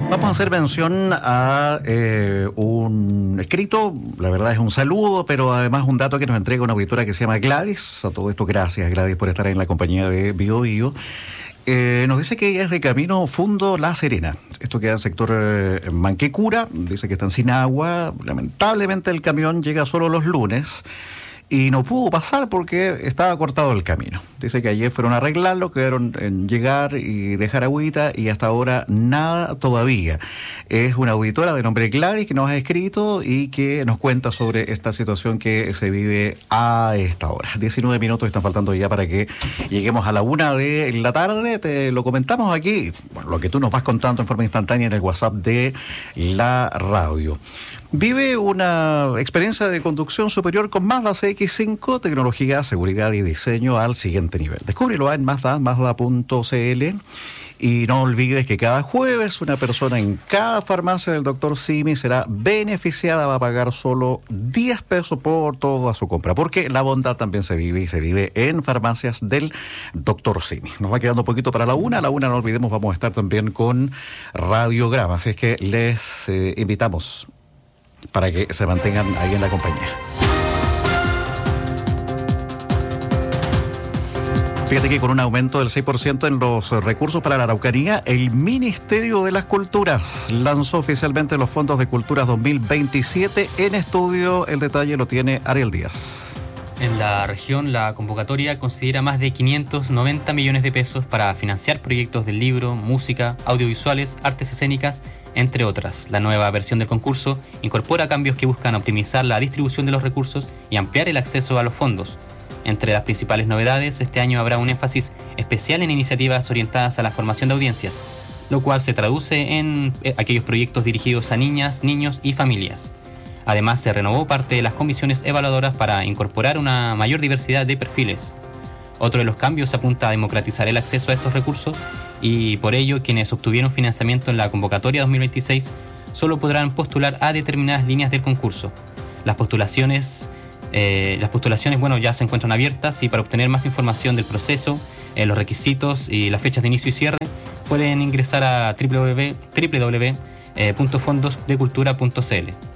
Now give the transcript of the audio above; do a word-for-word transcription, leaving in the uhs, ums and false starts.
Vamos a hacer mención a eh, un escrito, la verdad es un saludo, pero además un dato que nos entrega una auditora que se llama Gladys. A todo esto, gracias Gladys por estar en la compañía de Bio Bio. Eh, nos dice que ella es de camino Fundo La Serena. Esto queda en el sector eh, Manquecura. Dice que están sin agua. Lamentablemente el camión llega solo los lunes y no pudo pasar porque estaba cortado el camino. Dice que ayer fueron a arreglarlo, quedaron en llegar y dejar agüita y hasta ahora nada todavía. Es una auditora de nombre Gladys que nos ha escrito y que nos cuenta sobre esta situación que se vive a esta hora. diecinueve minutos están faltando ya para que lleguemos a la una de la tarde. Te lo comentamos aquí, bueno, lo que tú nos vas contando en forma instantánea en el WhatsApp de la radio. Vive una experiencia de conducción superior con Mazda C X cinco, tecnología, seguridad y diseño al siguiente nivel. Descúbrelo en Mazda, mazda punto c l. Y no olvides que cada jueves una persona en cada farmacia del doctor Simi será beneficiada, va a pagar solo diez pesos por toda su compra, porque la bondad también se vive y se vive en farmacias del doctor Simi. Nos va quedando un poquito para la una, a la una no olvidemos vamos a estar también con Radiograma, así es que les eh, invitamos para que se mantengan ahí en la compañía. Fíjate que con un aumento del seis por ciento en los recursos para la Araucanía, el Ministerio de las Culturas lanzó oficialmente los fondos de Culturas dos mil veintisiete. En estudio, el detalle lo tiene Ariel Díaz. En la región, la convocatoria considera más de quinientos noventa millones de pesos para financiar proyectos del libro, música, audiovisuales, artes escénicas, entre otras. La nueva versión del concurso incorpora cambios que buscan optimizar la distribución de los recursos y ampliar el acceso a los fondos. Entre las principales novedades, este año habrá un énfasis especial en iniciativas orientadas a la formación de audiencias, lo cual se traduce en aquellos proyectos dirigidos a niñas, niños y familias. Además, se renovó parte de las comisiones evaluadoras para incorporar una mayor diversidad de perfiles. Otro de los cambios apunta a democratizar el acceso a estos recursos y por ello quienes obtuvieron financiamiento en la convocatoria dos mil veintiséis solo podrán postular a determinadas líneas del concurso. Las postulaciones, eh, las postulaciones bueno, ya se encuentran abiertas y para obtener más información del proceso, eh, los requisitos y las fechas de inicio y cierre pueden ingresar a doble u doble u doble u punto fondos de cultura punto c l.